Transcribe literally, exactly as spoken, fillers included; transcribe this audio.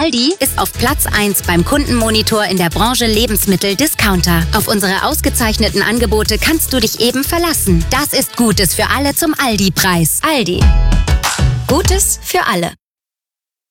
Aldi ist auf Platz eins beim Kundenmonitor in der Branche Lebensmittel-Discounter. Auf unsere ausgezeichneten Angebote kannst du dich eben verlassen. Das ist Gutes für alle zum Aldi-Preis. Aldi. Gutes für alle.